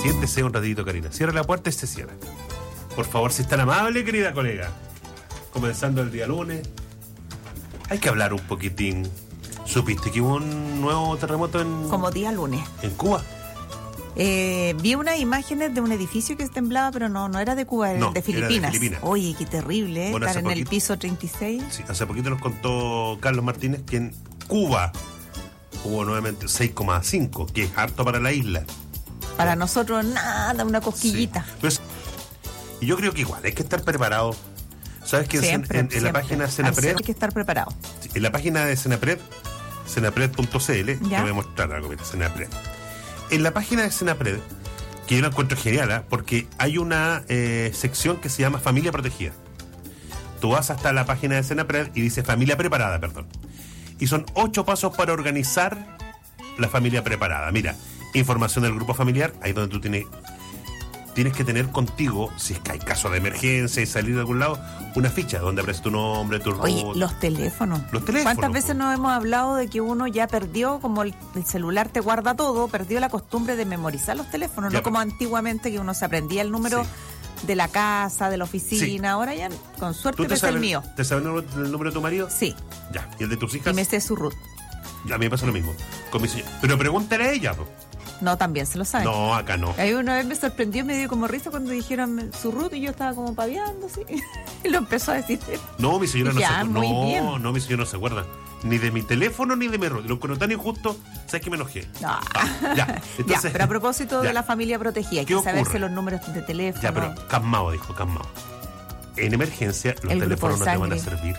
Siéntese un ratito, Karina. Cierra la puerta y se cierra. Por favor, si es tan amable, querida colega. Comenzando el día lunes. Hay que hablar un poquitín. ¿Supiste que hubo un nuevo terremoto como día lunes en Cuba? Vi unas imágenes de un edificio que temblaba, pero no era de Cuba, era de Filipinas. Oye, qué terrible, bueno, estar en el piso 36. Sí, hace poquito nos contó Carlos Martínez que en Cuba hubo nuevamente 6,5, que es harto para la isla. Para nosotros nada, una cosquillita. Sí. Pues, y yo creo que igual hay que estar preparado. ¿Sabes que en la página de Senapred hay que estar preparado? En la página de Senapred, senapred.cl, te voy a mostrar algo, mira, Senapred. En la página de Senapred, que yo la encuentro genial, porque hay una sección que se llama Familia Protegida. Tú vas hasta la página de Senapred y dice Familia Preparada, perdón. Y son 8 pasos para organizar la familia preparada. Mira, información del grupo familiar, ahí donde tú tienes que tener contigo, si es que hay caso de emergencia y salir de algún lado, una ficha donde aparece tu nombre, tu Oye, los teléfonos. ¿Cuántas veces nos hemos hablado de que uno ya perdió, como el celular te guarda todo, perdió la costumbre de memorizar los teléfonos, ya, no como antiguamente que uno se aprendía el número de la casa, de la oficina, ahora ya con suerte es el mío. ¿Te sabes el número de tu marido? Sí. Ya, ¿y el de tus hijas? Y me sé su root. Ya, a mí me pasa lo mismo con mi señora. Pero pregúntale a ella, ¿no? No, también se lo saben. No, acá no. Ahí una vez me sorprendió, me dio como risa cuando dijeron su root y yo estaba como paviando, así. Y lo empezó a decir. No, mi señora no se acuerda. No, mi señora no se acuerda. Ni de mi teléfono ni de mi root. Lo encuentro tan injusto, ¿sabes que me enojé? Ya. Entonces, ya, pero a propósito de la familia protegida, hay que saberse los números de teléfono. Ya, pero calmado. En emergencia, los teléfonos no te van a servir.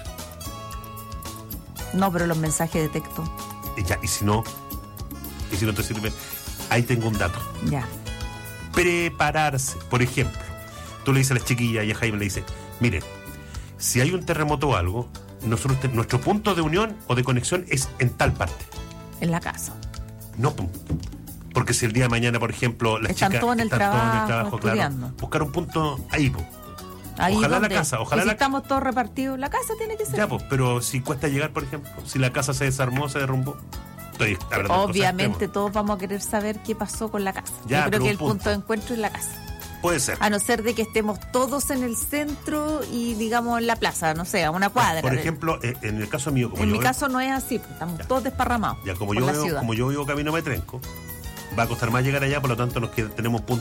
No, pero los mensajes de texto. Ya, y si no te sirven. Ahí tengo un dato. Ya. Prepararse. Por ejemplo, tú le dices a las chiquillas y a Jaime le dices, mire, si hay un terremoto o algo, nuestro punto de unión o de conexión es en tal parte. En la casa. No, porque si el día de mañana, por ejemplo, las chicas están todos en el trabajo, claro, buscar un punto ahí, ahí ojalá la casa, ojalá si estamos todos repartidos, la casa tiene que ser. Ya, pero si cuesta llegar, por ejemplo, si la casa se desarmó, se derrumbó. Obviamente todos vamos a querer saber qué pasó con la casa. Ya, yo creo que el punto de encuentro es la casa. Puede ser. A no ser de que estemos todos en el centro y digamos en la plaza, no sé, a una cuadra. Por ejemplo, en el caso mío, en mi caso no es así, estamos todos desparramados. Ya, como yo vivo camino a Metrenco, va a costar más llegar allá, por lo tanto tenemos puntos